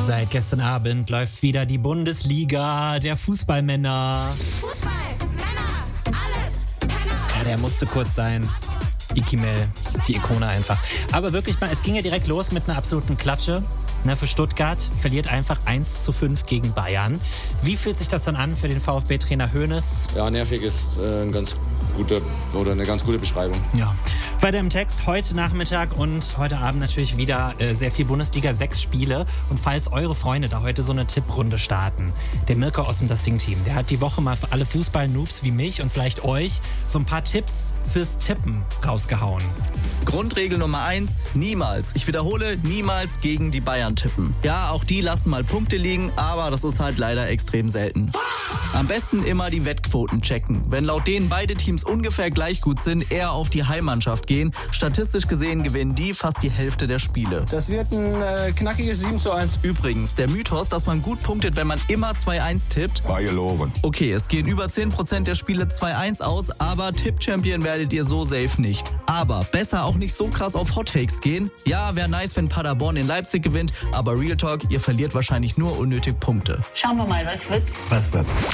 Seit gestern Abend läuft wieder die Bundesliga der Fußballmänner. Fußball, Männer, alles, Männer. Ja, der musste kurz sein. Ikimel, die Ikone einfach. Aber wirklich mal, es ging ja direkt los mit einer absoluten Klatsche. Für Stuttgart verliert einfach 1:5 gegen Bayern. Wie fühlt sich das dann an für den VfB-Trainer Hoeneß? Ja, nervig ist eine ganz gute Beschreibung. Ja. Weiter im Text, heute Nachmittag und heute Abend natürlich wieder sehr viel Bundesliga, 6 Spiele. Und falls eure Freunde da heute so eine Tipprunde starten, der Mirko aus dem Das Ding-Team, der hat die Woche mal für alle Fußball-Noobs wie mich und vielleicht euch so ein paar Tipps fürs Tippen rausgehauen. Grundregel Nummer 1, niemals, ich wiederhole, niemals gegen die Bayern tippen. Ja, auch die lassen mal Punkte liegen, aber das ist halt leider extrem selten. Am besten immer die Wettquoten checken. Wenn laut denen beide Teams ungefähr gleich gut sind, eher auf die Heimmannschaft gehen. Statistisch gesehen gewinnen die fast die Hälfte der Spiele. Das wird ein knackiges 7:1. Übrigens, der Mythos, dass man gut punktet, wenn man immer 2-1 tippt. War gelogen. Okay, es gehen über 10% der Spiele 2-1 aus, aber Tipp-Champion werdet ihr so safe nicht. Aber besser auch nicht so krass auf Hot Takes gehen. Ja, wäre nice, wenn Paderborn in Leipzig gewinnt, aber Real Talk, ihr verliert wahrscheinlich nur unnötig Punkte. Schauen wir mal, was wird. Was wird?